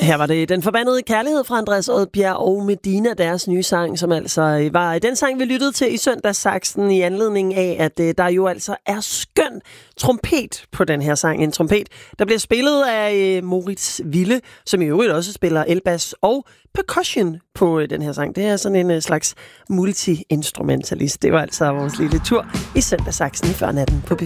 Her var det Den Forbandede Kærlighed fra Andreas Odbjerg og Medina, deres nye sang, som altså var den sang, vi lyttede til i søndagssaksen i anledning af, at der jo altså er skøn trompet på den her sang. En trompet, der bliver spillet af Moritz Wille, som i øvrigt også spiller elbas og percussion på den her sang. Det er sådan en slags multi-instrumentalist. Det var altså vores lille tur i søndagssaksen i førnatten på